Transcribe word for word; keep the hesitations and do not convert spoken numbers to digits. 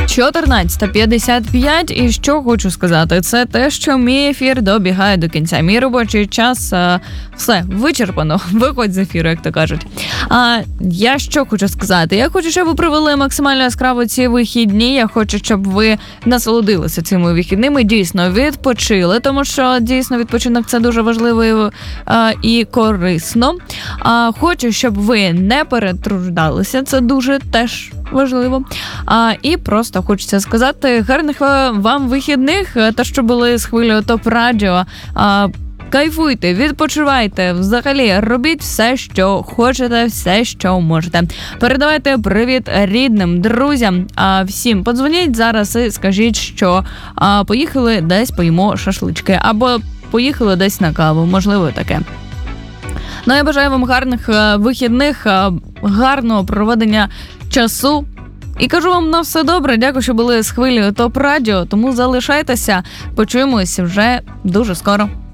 чотирнадцята п'ятдесят п'ять, і що хочу сказати, це те, що мій ефір добігає до кінця. Мій робочий час, а, все, вичерпано, виходь з ефіру, як то кажуть. А я що хочу сказати? Я хочу, щоб ви провели максимально яскраво ці вихідні, я хочу, щоб ви насолодилися цими вихідними, дійсно відпочили, тому що дійсно відпочинок це дуже важливо а, і корисно. А, хочу, щоб ви не перетруждалися, це дуже теж важливо. А, і просто хочеться сказати гарних вам вихідних, та що були з хвилею ТОП Радіо. А, кайфуйте, відпочивайте, взагалі робіть все, що хочете, все, що можете. Передавайте привіт рідним, друзям, а всім подзвоніть зараз і скажіть, що а, поїхали десь поїмо шашлички, або поїхали десь на каву, можливо таке. Ну, я бажаю вам гарних а, вихідних, а, гарного проведення часу. І кажу вам на все добре, дякую, що були з хвилею ТОП Радіо, тому залишайтеся, почуємось вже дуже скоро.